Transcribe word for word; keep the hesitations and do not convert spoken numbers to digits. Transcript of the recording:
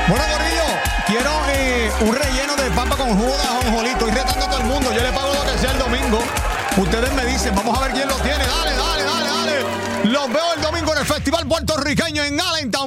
Bueno, Corillo, quiero eh, un relleno de papa con jugo de ajonjolí. Estoy retando a todo el mundo. Yo le pago lo que sea el domingo. Ustedes me dicen, vamos a ver quién lo tiene. Dale, dale, dale, dale. Los veo el domingo en el Festival Puertorriqueño en Allentown.